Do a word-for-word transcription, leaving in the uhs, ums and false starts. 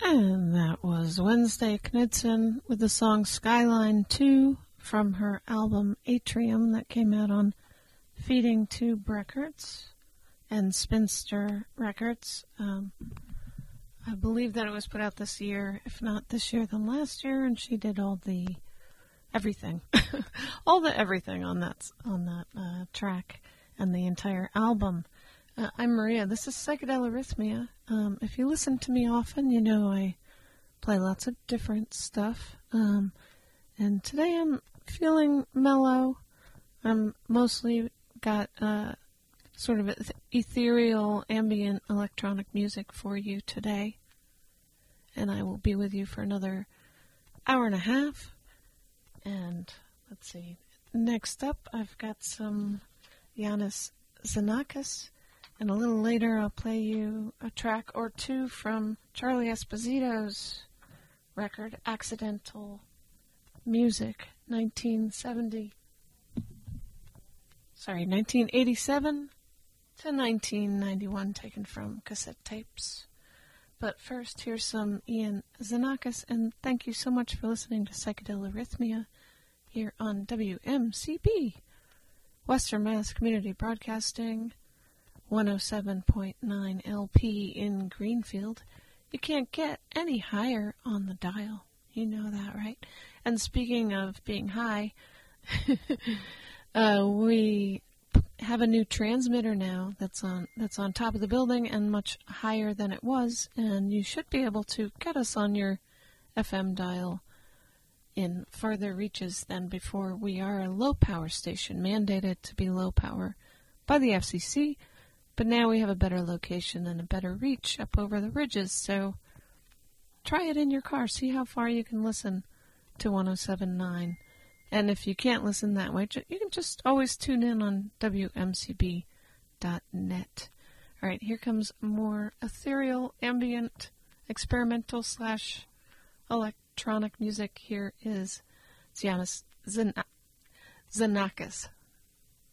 And that was Wednesday Knudsen with the song Skyline two from her album Atrium that came out on Feeding Tube Records and Spinster Records. Um, I believe that it was put out this year, if not this year, then last year, and she did all the everything, all the everything on that on that uh, track and the entire album. Uh, I'm Maria. This is Psychedelarrhythmia. Um, if you listen to me often, you know I play lots of different stuff. Um, and today I'm feeling mellow. I'm mostly got uh, sort of ethereal, ambient electronic music for you today. And I will be with you for another hour and a half. And let's see. Next up, I've got some Yannis Xenakis. And a little later, I'll play you a track or two from Charlie Esposito's record, Accidental Music, nineteen seventy. Sorry, nineteen eighty-seven to nineteen ninety-one, taken from cassette tapes. But first, here's some Ian Xenakis, and thank you so much for listening to Psychedelarrhythmia here on W M C B, Western Mass Community Broadcasting, one oh seven point nine L P in Greenfield. You can't get any higher on the dial. You know that, right? And speaking of being high, uh, we have a new transmitter now that's on that's on top of the building and much higher than it was, and you should be able to get us on your F M dial in further reaches than before. We are a low power station, mandated to be low power by the F C C. But now we have a better location and a better reach up over the ridges, so try it in your car. See how far you can listen to one oh seven point nine. And if you can't listen that way, you can just always tune in on W M C B dot net. All right, here comes more ethereal, ambient, experimental slash electronic music. Here is Yannis Xenakis.